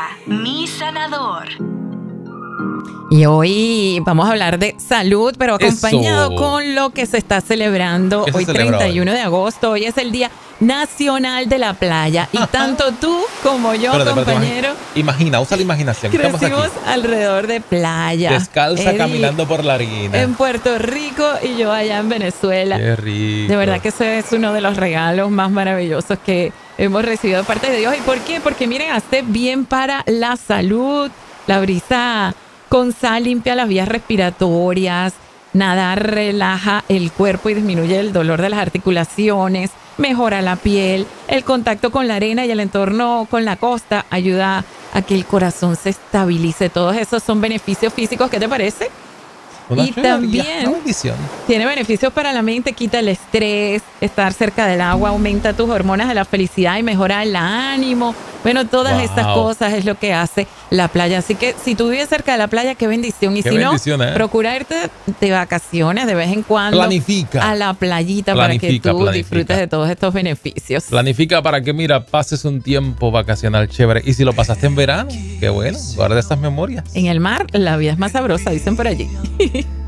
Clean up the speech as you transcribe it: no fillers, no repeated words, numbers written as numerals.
Mi Sanador. Y hoy vamos a hablar de salud, pero acompañado con lo que se está celebrando hoy, 31 de agosto. Hoy es el Día Nacional de la Playa. Y tanto tú como yo, compañero, usa la imaginación. Crecimos alrededor de playa. Descalza, caminando por la harina. En Puerto Rico y yo allá en Venezuela. Qué rico. De verdad que ese es uno de los regalos más maravillosos que hemos recibido de parte de Dios. ¿Y por qué? Porque miren, hace bien para la salud. La brisa con sal limpia las vías respiratorias, nadar relaja el cuerpo y disminuye el dolor de las articulaciones, mejora la piel, el contacto con la arena y el entorno con la costa ayuda a que el corazón se estabilice. Todos esos son beneficios físicos, ¿qué te parece? Y también tiene beneficios para la mente, quita el estrés, estar cerca del agua aumenta tus hormonas de la felicidad y mejora el ánimo. Bueno, todas estas cosas es lo que hace la playa. Así que si tú vives cerca de la playa, qué bendición. Y si no, procura irte de vacaciones de vez en cuando. Planifica. A la playita para que tú disfrutes de todos estos beneficios. Planifica para que, mira, pases un tiempo vacacional chévere. Y si lo pasaste en verano, qué bueno, guarda esas memorias. En el mar, la vida es más sabrosa, dicen por allí.